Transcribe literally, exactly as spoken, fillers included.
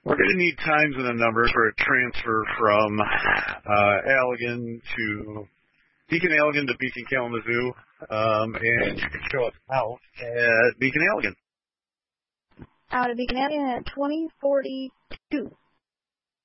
We're going to need times and a number for a transfer from uh, Allegan to Beacon Allegan to Beacon Kalamazoo, um, and you can show us out at Beacon Allegan. Out of Beacon Allegan at twenty forty-two.